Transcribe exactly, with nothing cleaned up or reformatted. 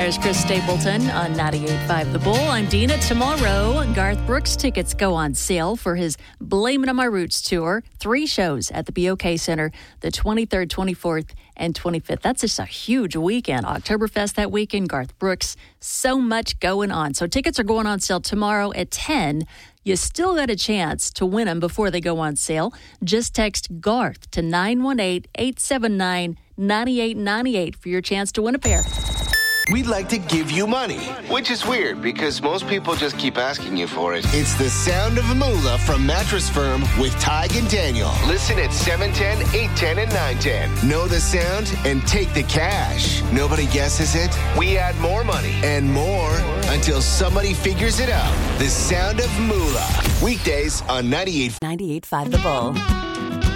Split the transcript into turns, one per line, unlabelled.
There's Chris Stapleton on ninety-eight point five The Bull. I'm Dina. Tomorrow, Garth Brooks tickets go on sale for his Blame It on My Roots tour. Three shows at the B O K Center, the twenty-third, twenty-fourth, and twenty-fifth. That's just a huge weekend. Oktoberfest that weekend, Garth Brooks. So much going on. So tickets are going on sale tomorrow at ten. You still got a chance to win them before they go on sale. Just text Garth to nine one eight, eight seven nine, nine eight nine eight for your chance to win a pair.
We'd like to give you money, which is weird because most people just keep asking you for it. It's the sound of Moolah from Mattress Firm with Tig and Daniel. Listen at seven ten, eight ten, and nine ten. Know the sound and take the cash. Nobody guesses it? We add more money and more until somebody figures it out. The sound of Moolah. Weekdays on ninety-eight
ninety-eight point five The Bull.